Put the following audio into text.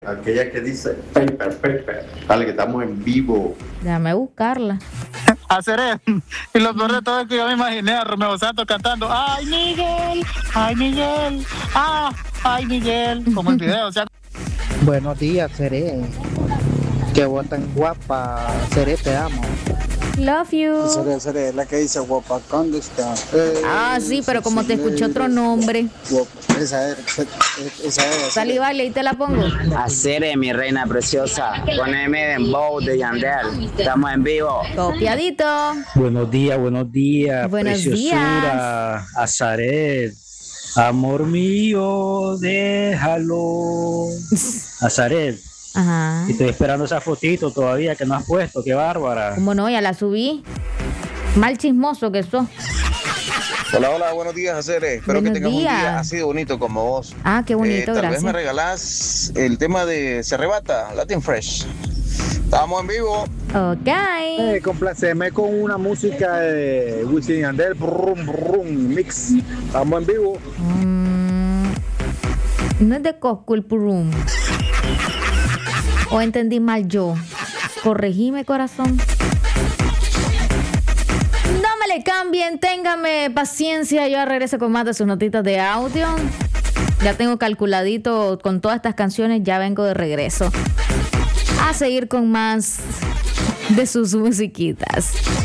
Aquella que dice paper, paper. Dale, que estamos en vivo. Déjame buscarla. Hacer eso. Y lo peor de todo es que yo me imaginé a Romeo Santos cantando ¡Ay, Miguel! ¡Ay, Miguel! ¡Ah! ¡Ay, Miguel! Como el video, o sea. Buenos días, Seré. Qué vos tan guapa, Seré, te amo. Love you. Seré, la que dice guapa, ¿dónde está? Sí, pero como te escuché otro nombre. Esa es. Salí, vale, y te la pongo. Hacer mi reina preciosa, poneme en bow de Yandel. Estamos en vivo. Copiadito. Buenos días, Buenos preciosura, Azaret, amor mío, déjalo. Azaret, Ajá. estoy esperando esa fotito todavía que no has puesto, qué bárbara. ¿Cómo no? Ya la subí. Mal chismoso que sos. Hola, buenos días, Acere. Espero Buenos que tengas días. un día así de bonito como vos. Ah, qué bonito, Tal gracias. vez me regalás el tema de Se Arrebata, Latin Fresh. Estamos en vivo. Ok. Complaceme con una música de Wisin y Yandel, brum, brum, mix. Estamos en vivo. No es de Cosco el Purum. ¿O entendí mal yo? Corregime, corazón. No me le cambien, téngame paciencia. Yo regreso con más de sus notitas de audio. Ya tengo calculadito con todas estas canciones, ya vengo de regreso. A seguir con más de sus musiquitas.